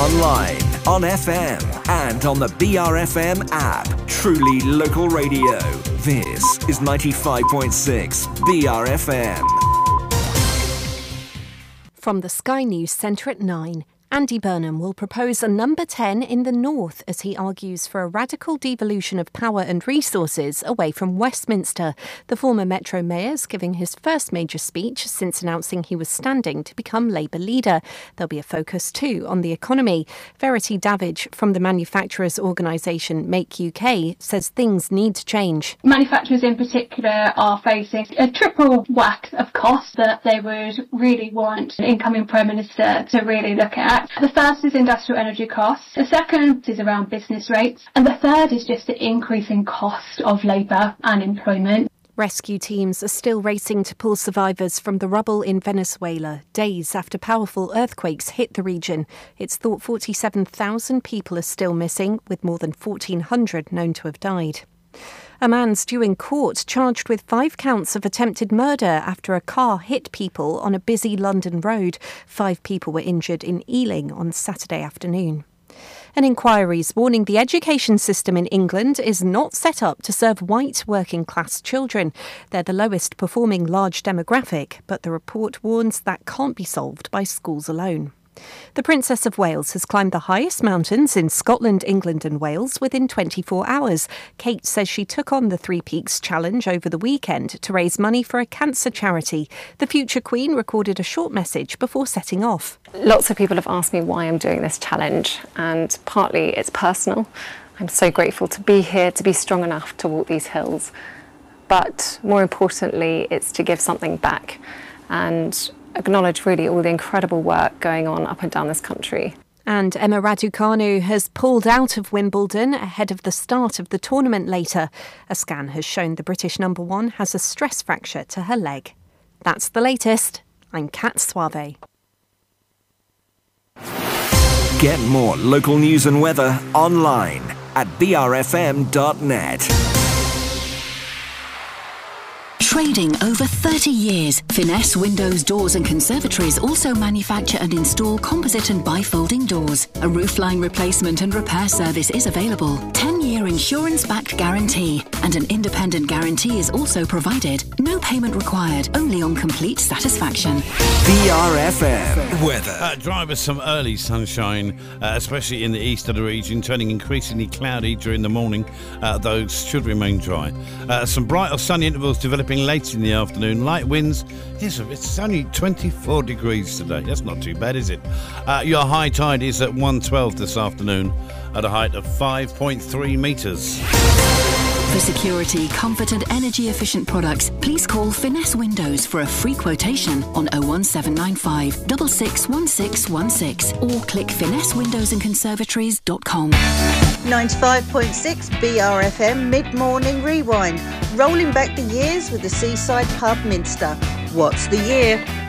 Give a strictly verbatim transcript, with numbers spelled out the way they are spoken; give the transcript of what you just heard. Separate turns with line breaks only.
online, on F M, and on the B R F M app. Truly local radio. This is ninety-five point six B R F M.
From the Sky News Centre at nine, Andy Burnham will propose a number ten in the north as he argues for a radical devolution of power and resources away from Westminster. The former Metro Mayor's giving his first major speech since announcing he was standing to become Labour leader. There'll be a focus too on the economy. Verity Davidge from the manufacturers organisation Make U K says things need to change.
Manufacturers in particular are facing a triple whack of costs that they would really want an incoming Prime Minister to really look at. The first is industrial energy costs, the second is around business rates, and the third is just the increasing cost of labour and employment.
Rescue teams are still racing to pull survivors from the rubble in Venezuela, days after powerful earthquakes hit the region. It's thought forty-seven thousand people are still missing, with more than fourteen hundred known to have died. A man's due in court charged with five counts of attempted murder after a car hit people on a busy London road. Five people were injured in Ealing on Saturday afternoon. An inquiry's warning the education system in England is not set up to serve white working-class children. They're the lowest performing large demographic, but the report warns that can't be solved by schools alone. The Princess of Wales has climbed the highest mountains in Scotland, England and Wales within twenty-four hours. Kate says she took on the Three Peaks Challenge over the weekend to raise money for a cancer charity. The future Queen recorded a short message before setting off.
Lots of people have asked me why I'm doing this challenge, and partly it's personal. I'm so grateful to be here, to be strong enough to walk these hills. But more importantly, it's to give something back and acknowledge really all the incredible work going on up and down this country.
And Emma Raducanu has pulled out of Wimbledon ahead of the start of the tournament later. A scan has shown the British number one has a stress fracture to her leg. That's the latest. I'm Kat Suave.
Get more local news and weather online at b r f m dot net.
Trading over thirty years, Finesse Windows, Doors and Conservatories also manufacture and install composite and bifolding doors. A roofline replacement and repair service is available. ten-year insurance-backed guarantee, and an independent guarantee is also provided. No payment required, only on complete satisfaction.
B R F M weather.
Uh, dry with some early sunshine, uh, especially in the east of the region, turning increasingly cloudy during the morning. Uh, those should remain dry. Uh, some bright or sunny intervals developing late in the afternoon. Light winds. Yes, it's only twenty-four degrees today. That's not too bad, is it? Uh, your high tide is at one twelve this afternoon at a height of five point three metres.
For security, comfort and energy efficient products, please call Finesse Windows for a free quotation on oh one seven nine five, six six one six one six or click finesse windows and conservatories dot com.
ninety-five point six B R F M Mid-Morning Rewind. Rolling back the years with the Seaside Pub Minster. What's the year?